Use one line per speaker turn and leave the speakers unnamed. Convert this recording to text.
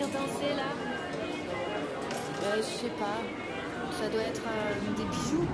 faire danser là? Je sais pas. Ça doit être des bijoux.